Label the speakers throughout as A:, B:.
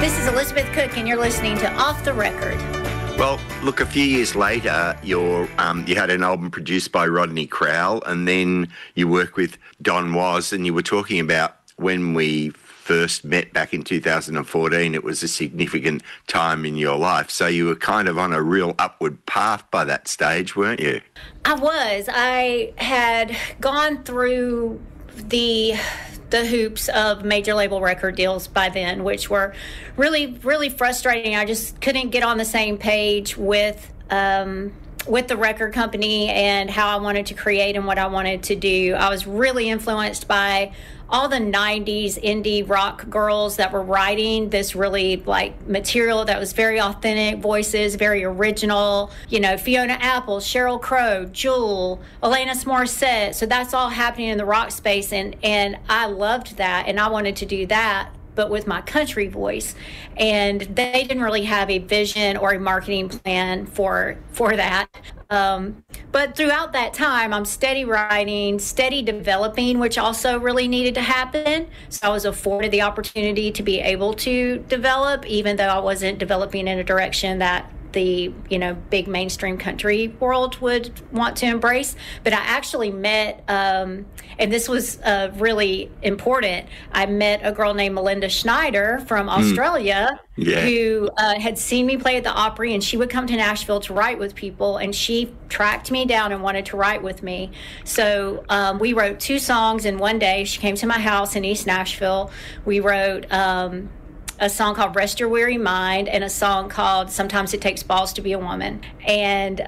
A: This is Elizabeth Cook, and you're listening to Off the Record.
B: Well, look, a few years later, you had an album produced by Rodney Crowell, and then you worked with Don Was, and you were talking about when we first met back in 2014, it was a significant time in your life. So you were kind of on a real upward path by that stage, weren't you?
A: I was. I had gone through the hoops of major label record deals by then, which were really, really frustrating. I just couldn't get on the same page with the record company and how I wanted to create and what I wanted to do. I was really influenced by all the 90s indie rock girls that were writing this really like material that was very authentic voices, very original, you know, Fiona Apple, Sheryl Crow, Jewel, Alanis Morissette. So that's all happening in the rock space, and I loved that, and I wanted to do that, but with my country voice. And they didn't really have a vision or a marketing plan for that. But throughout that time, I'm steady writing, steady developing, which also really needed to happen. So I was afforded the opportunity to be able to develop, even though I wasn't developing in a direction that the, you know, big mainstream country world would want to embrace. But I actually met, and this was really important, I met a girl named Melinda Schneider from Australia, who had seen me play at the Opry, and she would come to Nashville to write with people, and she tracked me down and wanted to write with me. So we wrote 2 songs in one day. She came to my house in East Nashville. We wrote a song called Rest Your Weary Mind and a song called Sometimes It Takes Balls to Be a Woman. And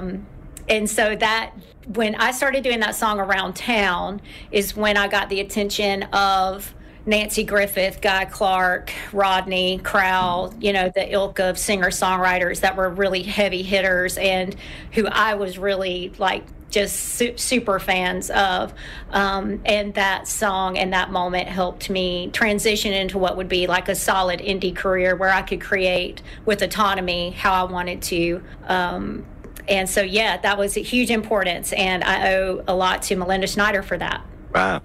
A: so that, when I started doing that song around town, is when I got the attention of Nancy Griffith, Guy Clark, Rodney Crowell, you know, the ilk of singer-songwriters that were really heavy hitters and who I was really like just super fans of. And that song and that moment helped me transition into what would be like a solid indie career where I could create with autonomy how I wanted to. And so, yeah, that was a huge importance. And I owe a lot to Melinda Schneider for that.
B: Wow.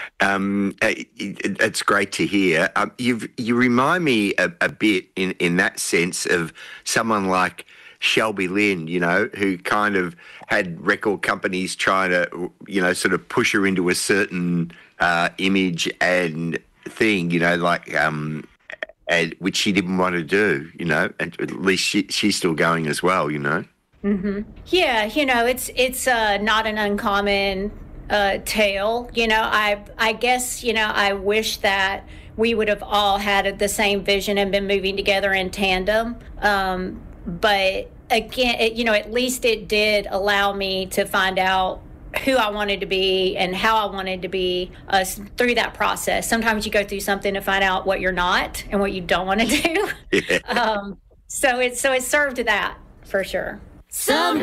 B: It's great to hear. You remind me a bit in that sense of someone like Shelby Lynn, you know, who kind of had record companies trying to, you know, sort of push her into a certain image and thing, you know, like, and which she didn't want to do, you know, and at least she's still going as well, you know.
A: Mm-hmm. Yeah, you know, it's not an uncommon tale. You know, I guess, you know, I wish that we would have all had the same vision and been moving together in tandem. But again, you know, at least it did allow me to find out who I wanted to be and how I wanted to be through that process. Sometimes you go through something to find out what you're not and what you don't want to do. So it served that for sure. Some